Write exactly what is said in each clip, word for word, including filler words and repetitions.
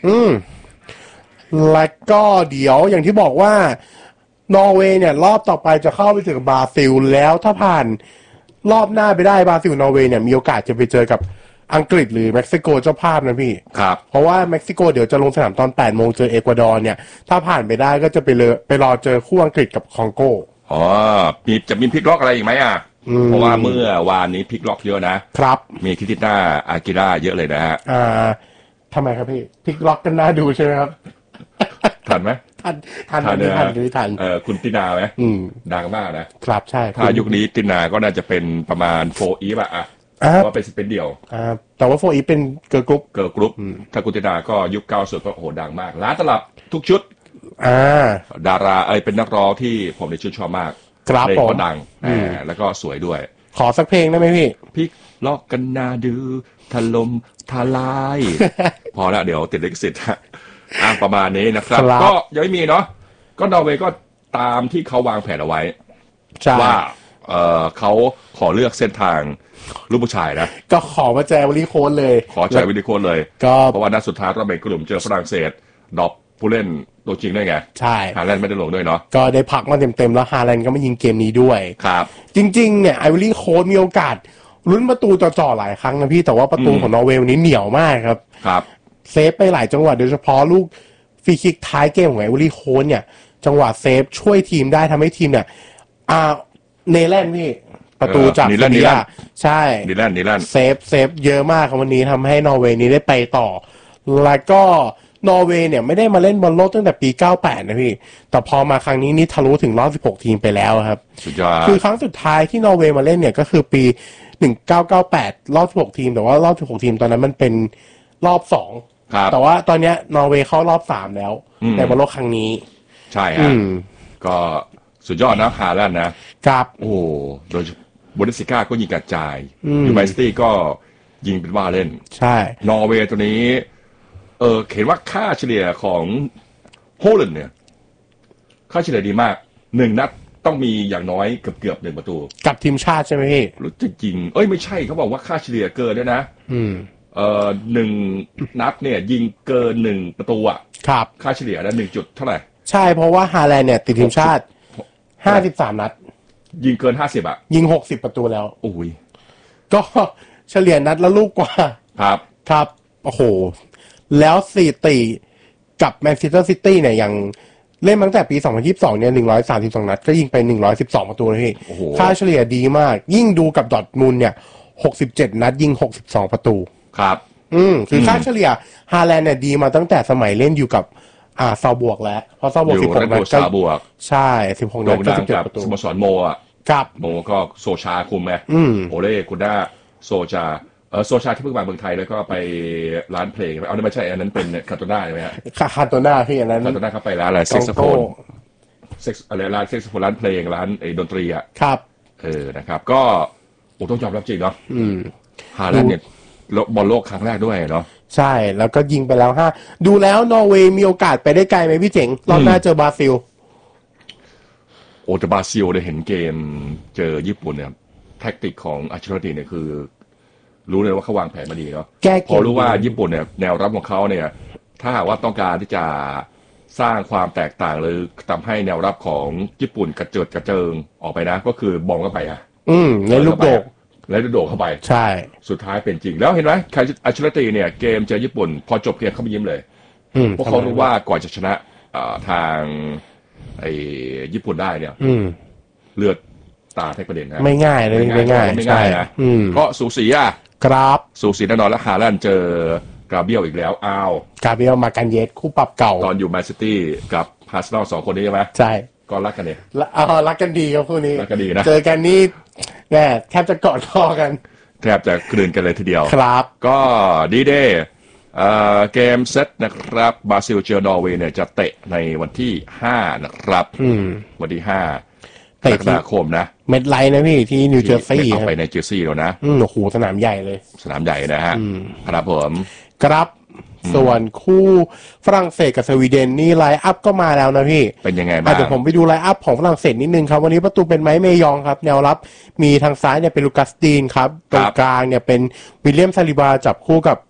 อืมและก็เดี๋ยวอย่างที่บอกว่านอร์เวย์เนี่ยรอบต่อไปจะเข้าไปถึงบราซิลแล้วถ้าผ่านรอบหน้าไปได้บราซิลนอร์เวย์เนี่ยมีโอกาสจะไปเจอกับอังกฤษหรือเม็กซิโกเจ้าภาพนะพี่ครับเพราะว่าเม็กซิโกเดี๋ยวจะลงสนามตอนแปดโมงเจอเอกวาดอร์เนี่ยถ้าผ่านไปได้ก็จะไปเลยไปรอเจอคู่อังกฤษกับคองโกอ๋อมีจะมีพลิกล็อกอะไรอีกไหมอ่ะเพราะว่าเมื่อวานนี้พลิกล็อกเยอะนะครับมีคิติน่าอากิระเยอะเลยนะฮะอ่าทำไมครับพี่พลิกล็อกกันน่าดูใช่ไหมครับทันไหมทันทันทันทันทันเออคุณตินาไหมดังมากนะครับใช่ถ้ายุคนี้ตินาก็น่าจะเป็นประมาณโฟอีฟอะเพราะว่าเป็นสเปนเดี่ยวอ่าแต่ว่าโฟอีฟเป็นเกิร์ลกรุ๊ปเกิร์ลกรุ๊ปถ้าคุณตินาก็ยุคเก้าสิบก็โอ้โหดังมากร้านตลับทุกชุดอ่าดาราเอ้ยเป็นนักร้องที่ผมได้ชื่นชอบมากเพลงก็ดังแล้วก็สวยด้วยขอสักเพลงได้ไหมพี่พลิกล็อกกันนาดูถล่มทลายพอแล้วเดี๋ยวติดลิขสิทธิ์อ่ะประมาณนี้นะครับก็ยังไม่มีเนาะก็นอร์เวย์ก็ตามที่เขาวางแผนเอาไว้ว่าเออเขาขอเลือกเส้นทางลูกผู้ชายนะก็ขอมาแจวิลลี่โค้ดเลยขอแจวิลลี่โค้ดเลยเพราะว่านัดสุดท้ายเราเป็นกลุ่มเจอฝรั่งเศสดรอปผู้เล่นตัวจริงด้วยไงใช่ฮาแลนด์ไม่ได้ลงด้วยเนาะก็ได้พักมาเต็มๆแล้วฮาแลนด์ก็มายิงเกมนี้ด้วยครับจริงๆเนี่ยไอวิลลี่โค้ดมีโอกาสลุ้นประตูจ่อๆหลายครั้งนะพี่แต่ว่าประตูของนอร์เวย์วันนี้เหนียวมากครับครับเซฟไปหลายจังหวะโดยเฉพาะลูกฟรีคิกท้ายเกมของไอวิลลี่โค้ดเนี่ยจังหวะเซฟช่วยทีมได้ทำให้ทีมเนี่ยอ่าเนเธอร์แลนด์พี่ประตูจากเซบีย่าใช่เนเธอร์แลนด์เนเธอร์แลนด์เซฟเซฟเยอะมากครับวันนี้ทำให้นอร์เวย์นี้ได้ไปต่อแล้วก็นอร์เวย์เนี่ยไม่ได้มาเล่นบอลโลกตั้งแต่ปีเก้าสิบแปดนะพี่แต่พอมาครั้งนี้นี่ทะลุถึงรอบสิบหกทีมไปแล้วครับสุดยอดคือครั้งสุดท้ายที่นอร์เวย์มาเล่นเนี่ยก็คือปีหนึ่งพันเก้าร้อยเก้าสิบแปดรอบสิบหกทีมแต่ว่ารอบสิบหกทีมตอนนั้นมันเป็นรอบสองแต่ว่าตอนนี้นอร์เวย์เข้ารอบสามแล้วในบอลโลกครั้งนี้ใช่ฮะก็สุดยอดนะฮาแลนด์นะครับโอ้โดยบุนเดสลิก้าก็ยิงกระจายยูไนเต็ดก็ยิงเป็นว่าเล่นใช่นอร์เวย์ตัวนี้เออเห็นว่าค่าเฉลี่ยของโฮแลนด์เนี่ยค่าเฉลี่ยดีมากหนึ่งนัดต้องมีอย่างน้อยเกือบเกือบหนึ่งประตูกับทีมชาติใช่ไหมพี่รู้จะจริงเอ้ยไม่ใช่เขาบอกว่าค่าเฉลี่ยเกินด้วยนะอืมเอ่อหนึ่งนัดเนี่ยยิงเกินหนึ่งประตูอ่ะครับค่าเฉลี่ยนะหนึ่งจุดเท่าไหร่ใช่เพราะว่าฮาแลนด์เนี่ยติดทีมชาติห้าสิบสามนัดยิงเกินห้าสิบอ่ะยิงหกสิบประตูแล้วโอ้ยก็เฉลี่ยนัดละลูกกว่าครับครับโอ้โหแล้วสถิติกับแมนเชสเตอร์ซิตี้เนี่ยอย่างเล่นตั้งแต่ปีสองพันยี่สิบสองเนี่ยหนึ่งร้อยสามสิบสองนัดก็ยิงไปหนึ่งร้อยสิบสองประตูเลยพี่ค่าเฉลี่ยดีมากยิ่งดูกับดอร์ทมุนด์เนี่ยหกสิบเจ็ดนัดยิงหกสิบสองประตูครับอืมคือค่าเฉลี่ยฮาแลนด์เนี่ยดีมาตั้งแต่สมัยเล่นอยู่กับอ่าซาบวกแล้วเพราะซาบวกสิบหกนัดก็ใช่สิบหกนัดก็สิบเจ็ดประตูสโมสรโมอ่ะครับโมก็โซชาคุมไงโอเล่กุด้าโซชาเออโซชาที่เพิ่งมาเมืองไทยแล้วก็ไปร้านเพลงเอาไม่ใช่อันนั้นเป็นคาโตน่าใช่ไหมฮะคาโตน่าพี่อันนั้นคาโตน่าเข้าไปร้านอะไรเซ็กซ์โฟนเซ็กซ์อะไรร้านเซ็กซ์โฟนร้านเพลงร้านไอ้ดนตรีอ่ะครับเออนะครับก็โอ้ต้องยอมรับจริงเนาะฮาแลนด์เนี่ยบอลโลกครั้งแรกด้วยเนาะใช่แล้วก็ยิงไปแล้วห้าดูแล้วนอร์เวย์มีโอกาสไปได้ไกลไหมพี่เจ๋งรอบหน้าเจอบราซิลโอ้แต่บราซิลได้เห็นเกมเจอญี่ปุ่นเนี่ยแท็กติกของอัชราติเนี่ยคือรู้เลยว่าเขาวางแผนมาดีเนาะพอรู้ว่าญี่ปุ่นเนี่ยแนวรับของเขาเนี่ยถ้าหากว่าต้องการที่จะสร้างความแตกต่างหรือทำให้แนวรับของญี่ปุ่นกระเจิดกระเจิงออกไปนะก็คือบอลเข้าไปอ่ะอืมในลูกโดดแล้วโดดเข้าไปใช่สุดท้ายเป็นจริงแล้วเห็นไหมอัชราติเนี่ยเกมเจอญี่ปุ่นพอจบเกมเขาไม่ยิ้มเลยเพราะเขารู้ว่าก่อนจะชนะทางไอ้ญี่ปุ่นได้เนี่ยเลือดตาแทกประเด็นนะไม่ง่ายเลยไม่ง่ายไม่ง่ายนะก็สูสีอ่ะครับสูสีแน่นอนแล้วฮาแลนด์เจอกาเบียลอีกแล้วอ้าวกาเบียลมากันเยสคู่ปรับเก่าตอนอยู่แมนซิตี้กับอาร์เซนอลสองคนนี้ใช่ไหมใช่ก็รักกันเนี่ยอ๋อรักกันดีครับคู่นี้รักกันดีนะเจอกันนี่แน่แทบจะกอดคอกันแทบจะกลืนกันเลยทีเดียวครับก็ดีเดย์เกมเซตนะครับบราซิลเจอนอร์เวย์เนี่ยจะเตะในวันที่ห้านะครับวันที่ห้ากรกฎาคมนะเม็ดไลท์นะพี่ที่นิวเจอร์ซีย์เอาไปในเจอร์ซีย์แล้วนะโอ้โหสนามใหญ่เลยสนามใหญ่นะฮะครับผมครับส่วนคู่ฝรั่งเศสกับสวีเดนนี่ไลน์อัพก็มาแล้วนะพี่เป็นยังไงบ้างเดี๋ยวผมไปดูไลน์อัพของฝรั่งเศสนิดนึงครับวันนี้ประตูเป็นไม้เมยองครับแนวรับมีทางซ้ายเนี่ยเป็นลูกัสตีนครับตรงกลางเนี่ยเป็นวิลเลียมซาลิบาจับคู่กับ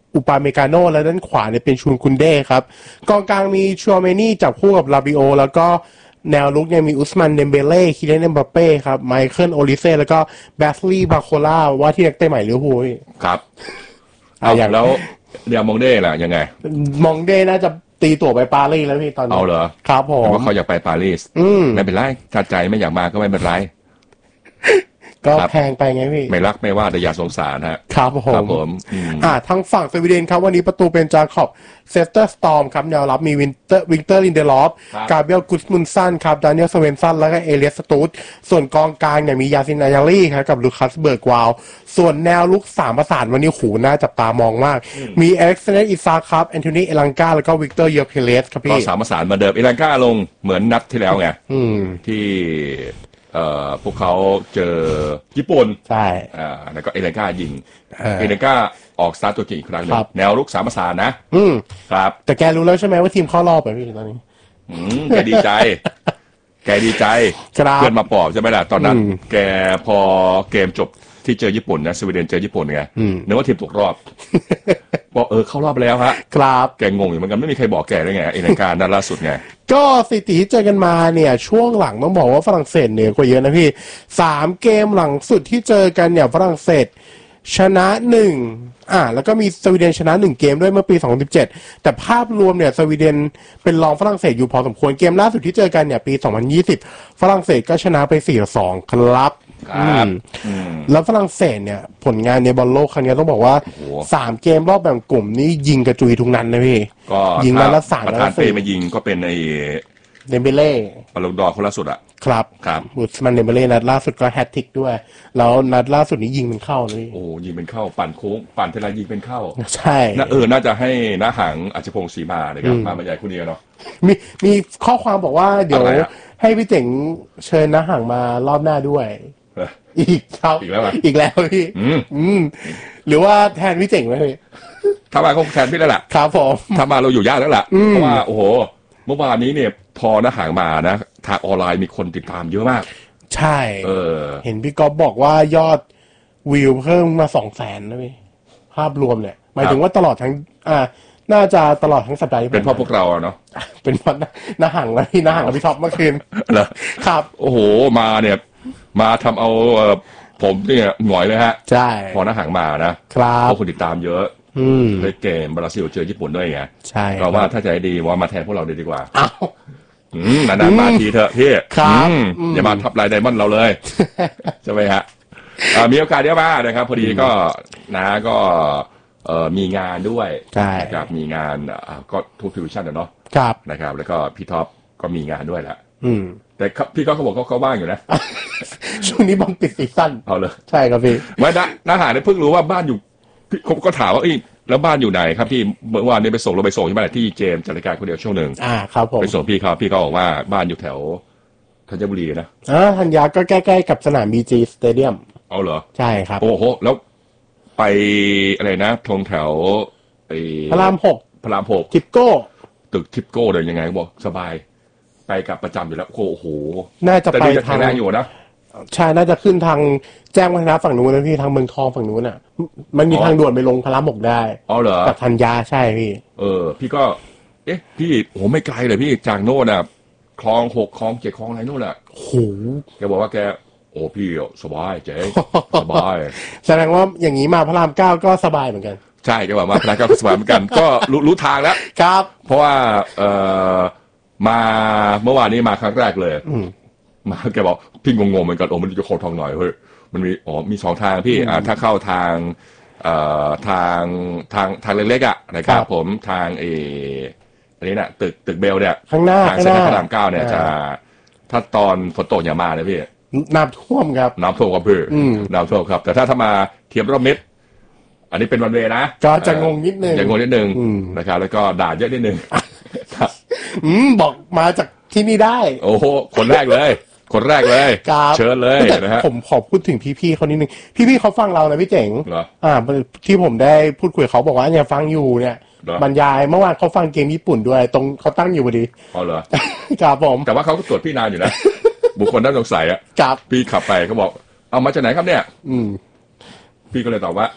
อุปาเมกาโนและด้านขวาเนี่ยเป็นชุนคุนเด้ครับกองกลางมีชัวเมนี่จับคู่กับลาบิโอแล้วก็แนวลุกเนี่ยมีอุสมันเดมเบเล่คิเลนเอ็มบัปเป้ครับไมเคิลโอลิเซ่แล้วก็แบสลีย์บาโคล่าว่าที่นักเตะใหม่ลิเวอร์พูลครับเอาอย่างแล้วเดี๋ยวมองเด้ล่ะยังไงมองเด้น่าจะตีตั๋วไปปารีสแล้วพี่ตอนนี้เอาเหรอครับผมว่าเขาอยากไปปารีสไม่เป็นไรถ้าใจไม่อยากมาก็ไม่เป็นไรก็แพงไปไงพี่ไม่รักไม่ว่าแต่อย่าสงสารฮะครับผมครับผมอ่าทางฝั่งสวีเดนครับวันนี้ประตูเป็นจาคอบเซสเตอร์สตอร์มครับแนวรับมีวินเตอร์วิงเตอร์ลินเดลอฟกาเบรียลกุสมุนซันครับดานิเอลสเวนซันแล้วก็เอเลียสสตูดส่วนกองกลางเนี่ยมียาซินายารี่ครับกับลูคัสเบิร์กวาวส่วนแนวลุกสามประสานวันนี้หูน่าจับตามองมากมีเอเล็กซานเดอร์อิซาครับแอนโทนีเอลังกาแล้วก็วิกเตอร์เยอร์เพเลสครับพี่ก็สามประสานมาเดิมเอลังกาลงเหมือนนัดที่แล้วไงที่เอ่อพวกเขาเจอญี่ปุ่นใช่อ่าแล้วก็เอเลนก้ายิงเอเลนก้าออกสตาร์ทตัวจริงอีกครั้งหนึ่งแนวรุกสามประสานนะอืมครับแต่แกรู้แล้วใช่ไหมว่าทีมเข้ารอบไปพี่ตอนนี้อืมแกดีใจแกดีใจเพื่อนมาปลอบใช่ไหมล่ะตอนนั้นแกพอเกมจบที่เจอญี่ปุ่นนะสวีเดนเจอญี่ปุ่นไงนึกว่าทีมตกรอบบอกเออเข้ารอบแล้วฮะครับแกงงอยู่เหมือนกันไม่มีใครบอกแกได้ไงเอเลนก้านัดล่าสุดไงก็สถิติที่เจอกันมาเนี่ยช่วงหลังต้องบอกว่าฝรั่งเศสเหนือกว่าเยอะนะพี่สามเกมหลังสุดที่เจอกันเนี่ยฝรั่งเศสชนะหนึ่งอ่าแล้วก็มีสวีเดนชนะหนึ่งเกมด้วยเมื่อปีสองพันสิบเจ็ดแต่ภาพรวมเนี่ยสวีเดนเป็นรองฝรั่งเศสอยู่พอสมควรเกมล่าสุดที่เจอกันเนี่ยปีสองพันยี่สิบฝรั่งเศสก็ชนะไป สี่ต่อสอง ครับครับแล้วฝรั่งเศสเนี่ยผลงานในบอลโลกครั้งนี้ต้องบอกว่าสามเกมรอบแบ่งกลุ่มนี่ยิงกระจุยทุกนัดนะพี่ก็ยิงนัดละสามประธานเป้มายิงก็เป็นไอ้เดมเบเล่บอลลูนดอร์คนล่าสุดอะครับครับอุสมันเดมเบเล่นัดล่าสุดก็แฮตทริกด้วยแล้วนัดล่าสุดนี้ยิงเป็นเข้าเลยโอ้ยิงเป็นเข้าปั่นโค้งปั่นเทลายิงเป็นเข้าใช่น่าเออน่าจะให้น้าหังอัจฉพงศ์ศรีมาเลยครับมาบรรยายคู่นี้เนาะมีมีข้อความบอกว่าเดี๋ยวให้พี่เจ๋งเชิญน้าหังมารอบหน้าด้วยอีกครับอีกแล้วอีกแล้วพี่อืมหรือว่าแทนพี่เจ๋งไหมพี่ถ้ามาคงแทนพี่แล้วแหละครับผมถ้ามาเราอยู่ยากแล้วล่ะเพราะว่าโอ้โหเมื่อวานนี้เนี่ยพอน้าหังมานะทางออนไลน์มีคนติดตามเยอะมากใช่เออเห็นพี่ก๊อฟบอกว่ายอดวิวเพิ่มมาสองแสนนะพี่ภาพรวมเนี่ยหมายถึงว่าตลอดทั้งอ่าน่าจะตลอดทั้งสัปดาห์เป็นเพราะพวกเราเนาะเป็นเพราะน้าหังแล้วพี่น้าหังกับพี่ท็อปเมื่อคืนเหรอครับโอ้โหมาเนี่ยมาทำเอาผมเนี่ยหงอยเลยฮะใช่พอน้าหังมานะครับเพราะคนติดตามเยอะเลยเกมบราซิลเจอญี่ปุ่นด้วยไงใช่เราว่าถ้าใจดีว่ามาแทนพวกเราเลยดีกว่านานๆมาทีเถอะพี่อย่ามาทับลายไดมอนด์เราเลยใช่ไหมฮะมีโอกาสเยอะมากนะครับพอดีก็นะก็มีงานด้วยนะครับมีงานก็ทูฟิวชั่นเนาะนะครับแล้วก็พี่ท็อปก็มีงานด้วยแหละแต่พี่ก็เขาบอกเขาว่างอยู่นะช่วงนี้บางปิดซีซั่นเอาเลยใช่ครับพี่ไม่นะน้าหาเนี่ยเพิ่งรู้ว่าบ้านอยู่ผมก็ถามว่าแล้วบ้านอยู่ไหนครับพี่เมื่อวานนี้ไปส่งเราไปส่งที่บ้านที่เจมส์จัดรายการคนเดียวช่วงหนึ่งอ่าครับผมไปส่งพี่เขาพี่เขาบอกว่าบ้านอยู่แถวธัญบุรีนะอ่าธัญญาก็ใกล้ๆกับสนามบีจีสเตเดียมเอาเหรอใช่ครับโอ้โหแล้วไปอะไรนะตรงแถวไอ้พระรามหกพระรามหกทิปโก้ตึกทิปโก้เดินยังไงบอกสบายไปกับประจำอยู่แล้วโอ้โหน่าจะไปทางแรงอยู่นะใช่น่าจะขึ้นทางแจ้งวัฒนะฝั่งนู้นนะพี่ทางเมืองทองฝั่งนู้นอ่ะมันมีทางด่วนไปลงพระรามหกได้อ๋อเหรอกับธัญญาใช่พี่เออพี่ก็เอ๊ะพี่โอ้ไม่ไกลเลยพี่จากโน่นน่ะคลองหกคลองเจ็ดคลองอะไรโน่นน่ะโหแกบอกว่าแกโอ้พี่สบายเจ๊สบายแสดงว่าอย่างนี้มาพระรามเก้าก็สบายเหมือนกันใช่แกบอกมาพระรามเก้าก็สบายเหมือนกันก็รู้รู้ทางแล้วครับเพราะว่าเอ่อมาเมื่อวานนี้มาครั้งแรกเลยมาแกบอกพี่งงๆเหมือนกันโอ้มันจะโคตรทองหน่อยเฮ้ยมันมีอ๋อมีสองทางพี่อ่าถ้าเข้าทางเอ่อทางทางทางเล็กๆอ่ะนะครับผมทางเออันนี้น่ะตึกตึกเบลเนี่ยข้างหน้าทางเส้นพระรามเก้าเนี่ยจะถ้าตอนฝนตกอย่ามาเลยพี่น้ำท่วมครับน้ำท่วมครับพี่น้ำท่วมครับแต่ถ้าถ้ามาเทียบรอบมิดอันนี้เป็นวันเวนะก็จะงงนิดนึงจะงงนิดนึงนะครับแล้วก็ด่าเยอะนิดนึงอืมบอกมาจากที่นี่ได้โอ้โหคนแรกเลยคนแรกเลยเชิญเลยนะฮะผมขอพูดถึงพี่ๆเขานิดนึงพี่ๆเขาฟังเรานะพี่เจ๋งเหรออ่าที่ผมได้พูดคุยเขาบอกว่าเนี่ยฟังอยู่เนี่ยบรรยายเมื่อวานเขาฟังเกมญี่ปุ่นด้วยตรงเขาตั้งอยู่พอดีอ๋อเหรอครับผมแต่ว่าเขาก็ตรวจพี่นานอยู่นะบุคคลน่าสงสัยอ่ะพี่ขับไปเขาบอกเอามาจากไหนครับเนี่ยอืมพี่ก็เลยตอบว่า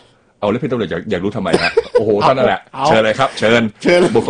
เอาแล้วพี่ตำรวจอยากอยากรู้ทำไมฮะโอ้โหท่านนั่นแหละเอาเชิญเลยครับ เชิญเชิญบุคคล